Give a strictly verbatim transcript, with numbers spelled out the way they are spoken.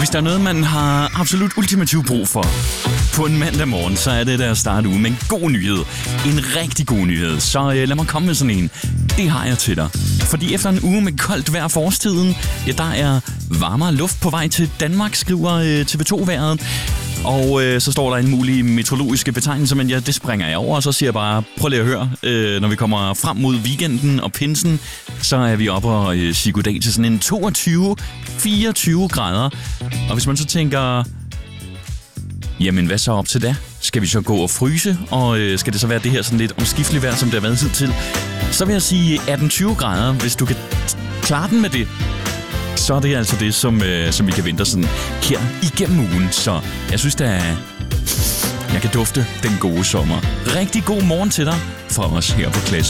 Hvis der er noget, man har absolut ultimativ brug for på en mandag morgen, så er det der at starte uge med en god nyhed. En rigtig god nyhed. Så øh, lad mig komme med sådan en. Det har jeg til dig. Fordi efter en uge med koldt vejr forårstiden, ja, der er varmere luft på vej til Danmark, skriver øh, T V to-vejret. Og øh, så står der en mulig meteorologiske betegnelse, men ja, det springer jeg over, og så siger jeg bare, prøv lige at høre, øh, når vi kommer frem mod weekenden og pinsen, så er vi oppe og øh, sige goddag til sådan en toogtyve til fireogtyve grader. Og hvis man så tænker, jamen hvad så op til da? Skal vi så gå og fryse, og øh, skal det så være det her sådan lidt omskifteligt vejr, som det har været hidtil? Så vil jeg sige atten til tyve grader, hvis du kan klare den med det. Så er det altså det, som, øh, som vi kan vente sådan her igennem ugen. Så jeg synes, at jeg kan dufte den gode sommer. Rigtig god morgen til dig fra os her på Classic.